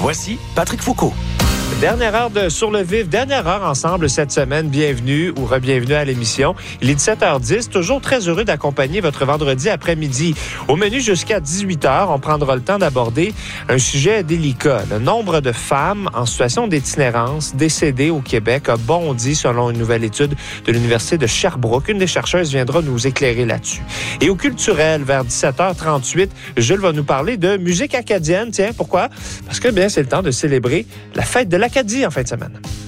Voici Patrick Foucault. Dernière heure de Sur le Vif, dernière heure ensemble cette semaine. Bienvenue ou re-bienvenue à l'émission. Il est 17h10, toujours très heureux d'accompagner votre vendredi après-midi. Au menu jusqu'à 18h, on prendra le temps d'aborder un sujet délicat. Le nombre de femmes en situation d'itinérance décédées au Québec a bondi selon une nouvelle étude de l'Université de Sherbrooke. Une des chercheuses viendra nous éclairer là-dessus. Et au culturel, vers 17h38, Jules va nous parler de musique acadienne. Tiens, pourquoi? Parce que bien, c'est le temps de célébrer la fête de l'Acadie en fin de semaine.